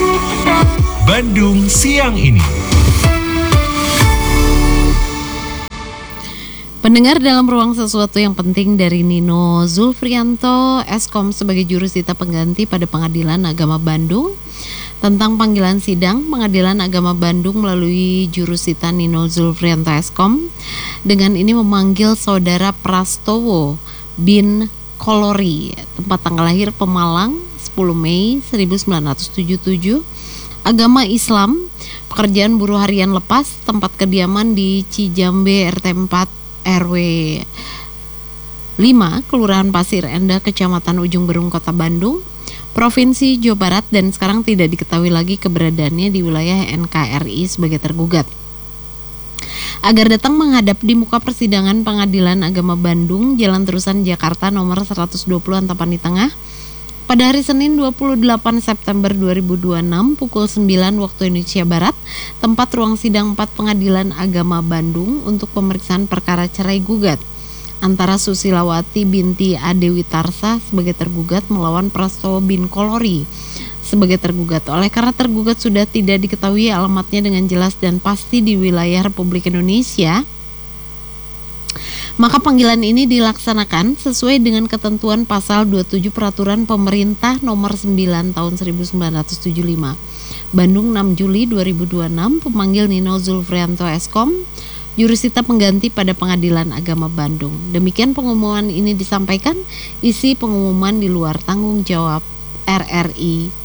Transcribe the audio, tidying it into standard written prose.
Bandung Siang Ini. Pendengar, dalam ruang sesuatu yang penting dari Nino Zulfrianto, Eskom sebagai jurusita pengganti pada Pengadilan Agama Bandung. Tentang panggilan sidang, Pengadilan Agama Bandung melalui jurusita Nino Zulfrianto Eskom dengan ini memanggil saudara Prastowo bin Kolori, tempat tanggal lahir Pemalang 10 Mei 1977, agama Islam, pekerjaan buruh harian lepas, tempat kediaman di Cijambe RT 4 RW 5, Kelurahan Pasir Endah, Kecamatan Ujung Berung, Kota Bandung, Provinsi Jawa Barat, dan sekarang tidak diketahui lagi keberadaannya di wilayah NKRI sebagai tergugat. Agar datang menghadap di muka persidangan Pengadilan Agama Bandung, Jalan Terusan Jakarta nomor 120 Antapani Tengah, pada hari Senin 28 September 2026 pukul 9 waktu Indonesia Barat, tempat ruang sidang 4 Pengadilan Agama Bandung untuk pemeriksaan perkara cerai gugat antara Susilawati binti Adewi Tarsa sebagai tergugat melawan Prastowo bin Kolori sebagai tergugat. Oleh karena tergugat sudah tidak diketahui alamatnya dengan jelas dan pasti di wilayah Republik Indonesia, maka panggilan ini dilaksanakan sesuai dengan ketentuan pasal 27 Peraturan Pemerintah Nomor 9 Tahun 1975. Bandung 6 Juli 2026, pemanggil Nino Zulfrianto Eskom, jurusita pengganti pada Pengadilan Agama Bandung. Demikian pengumuman ini disampaikan, isi pengumuman di luar tanggung jawab RRI